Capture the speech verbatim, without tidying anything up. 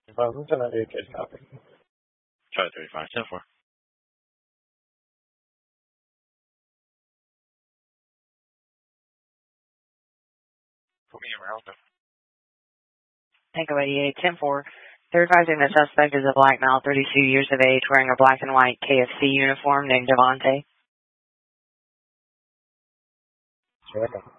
Vamos a nadie que escape. Charlie thirty-five, ten four. Put me around them. Tango eighty-eight, ten four. They're advising the suspect is a black male, thirty-two years of age, wearing a black and white K F C uniform named Devontae. Second.